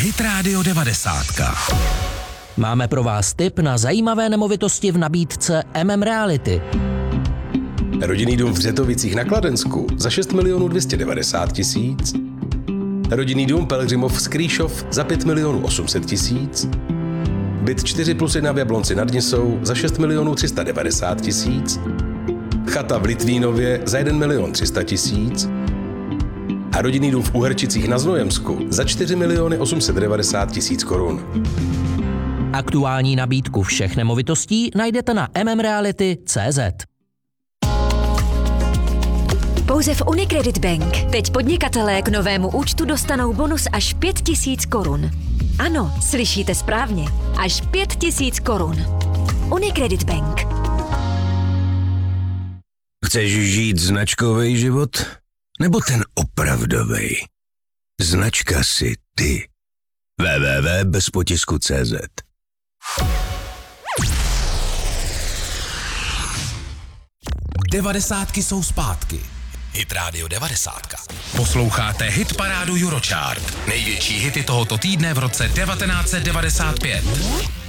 Hit Radio 90. Máme pro vás tip na zajímavé nemovitosti v nabídce Reality. Rodinný dům v Řetovicích na Kladensku za 6 290 000. Rodinný dům Pelhřimov Skrýšov za 5 800 000. Byt 4+1 v Jablonci nad Nisou za 6 390 000. Chata v Litvínově za 1 300 000. A rodinný dům v Uherčicích na Znojemsku za 4 890 000 korun. Aktuální nabídku všech nemovitostí najdete na mmreality.cz. Pouze v Unicredit Bank teď podnikatelé k novému účtu dostanou bonus až 5 000 korun. Ano, slyšíte správně. Až 5 000 korun. Unicredit Bank. Chceš žít značkový život? Nebo ten opravdovej? Značka si ty. www.bezpotisku.cz 90 jsou zpátky. Hit Radio 90. Posloucháte hit parádu Eurochart. Největší hity tohoto týdne v roce 1995.